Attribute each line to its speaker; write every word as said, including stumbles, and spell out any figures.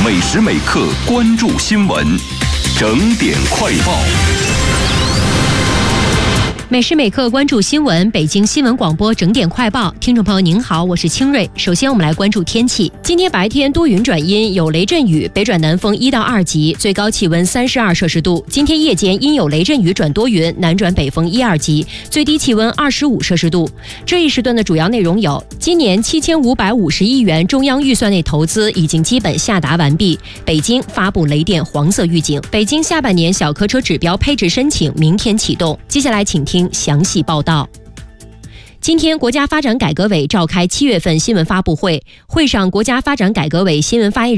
Speaker 1: 每时每刻关注新闻，整点快报。
Speaker 2: 每时每刻关注新闻，北京新闻广播整点快报。听众朋友您好，我是清瑞。首先我们来关注天气。今天白天多云转阴，有雷阵雨，北转南风一到二级，最高气温三十二摄氏度。今天夜间阴有雷阵雨转多云，南转北风一二级，最低气温二十五摄氏度。这一时段的主要内容有：今年七千五百五十亿元中央预算内投资已经基本下达完毕，北京发布雷电黄色预警，北京下半年小客车指标配置申请明天启动。接下来请听详细报道。今天，国家发展改革委召开七月份新闻发布会，会上，国家发展改革委新闻发言人